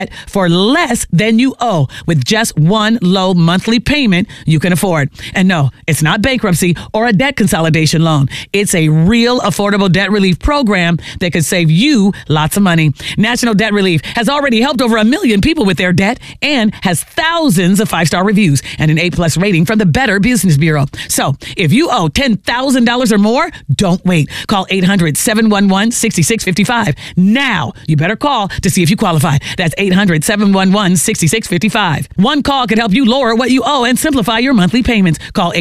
for less than you owe with just one low monthly payment you can afford. And no, it's not bankruptcy or a debt consolidation loan. It's a real affordable debt relief program that could save you lots of money. National Debt Relief has already helped over 1 million people with their debt and has thousands of 5-star reviews and an A+ rating from the Better Business Bureau. So if you owe $10,000 or more, don't wait. Call 800-711-6655. Now, you better call to see if you qualify. That's 800-711-6655. One call could help you lower what you owe and simplify your monthly payments. Call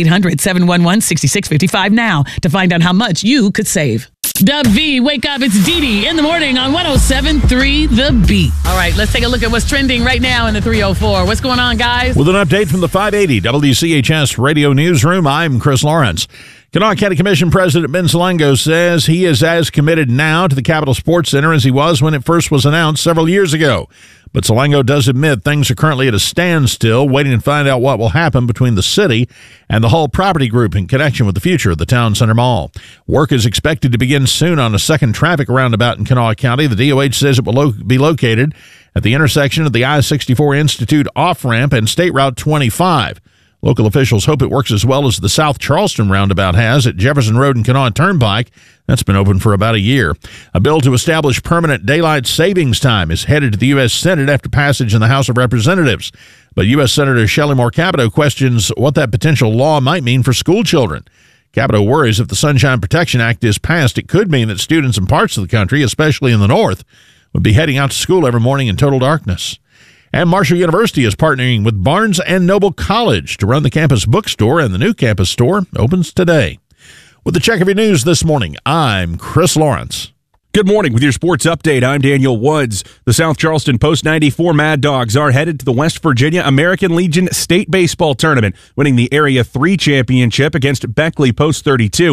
800-711-6655 now to find out how much you could save. Dub V, wake up. It's Dee Dee in the morning on 107.3 The Beat. All right, let's take a look at what's trending right now in the 304. What's going on, guys? With an update from the 580 WCHS Radio Newsroom, I'm Chris Lawrence. Kanawha County Commission President Ben Salango says he is as committed now to the Capitol Sports Center as he was when it first was announced several years ago. But Salango does admit things are currently at a standstill, waiting to find out what will happen between the city and the Hull Property Group in connection with the future of the Town Center Mall. Work is expected to begin soon on a second traffic roundabout in Kanawha County. The DOH says it will be located at the intersection of the I-64 Institute off-ramp and State Route 25. Local officials hope it works as well as the South Charleston roundabout has at Jefferson Road and Kanawha Turnpike. That's been open for about a year. A bill to establish permanent daylight savings time is headed to the U.S. Senate after passage in the House of Representatives. But U.S. Senator Shelley Moore Capito questions what that potential law might mean for school children. Capito worries if the Sunshine Protection Act is passed, it could mean that students in parts of the country, especially in the north, would be heading out to school every morning in total darkness. And Marshall University is partnering with Barnes & Noble College to run the campus bookstore, and the new campus store opens today. With the check of your news this morning, I'm Chris Lawrence. Good morning. With your sports update, I'm Daniel Woods. The South Charleston Post 94 Mad Dogs are headed to the West Virginia American Legion State Baseball Tournament, winning the Area 3 championship against Beckley Post 32,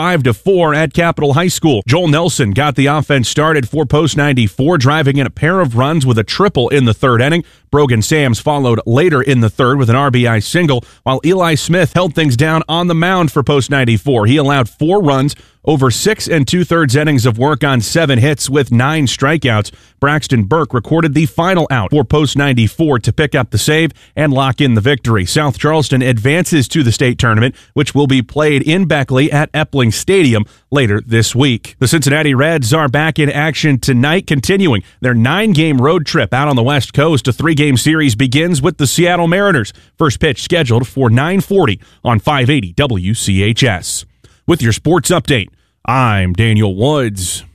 5-4 at Capitol High School. Joel Nelson got the offense started for Post 94, driving in a pair of runs with a triple in the third inning. Brogan Sams followed later in the third with an RBI single, while Eli Smith held things down on the mound for Post 94. He allowed 4 runs over 6 2/3 innings of work on 7 hits with 9 strikeouts. Braxton Burke recorded the final out for Post 94 to pick up the save and lock in the victory. South Charleston advances to the state tournament, which will be played in Beckley at Epling Stadium later this week. The Cincinnati Reds are back in action tonight, continuing their 9-game road trip out on the West Coast. A 3-game series begins with the Seattle Mariners. First pitch scheduled for 9:40 on 580 WCHS. With your sports update, I'm Daniel Woods.